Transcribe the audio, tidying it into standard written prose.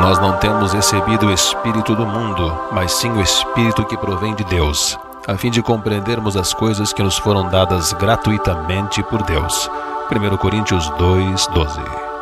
nós não temos recebido o Espírito do mundo, mas sim o Espírito que provém de Deus, a fim de compreendermos as coisas que nos foram dadas gratuitamente por Deus. 1 Coríntios 2:12.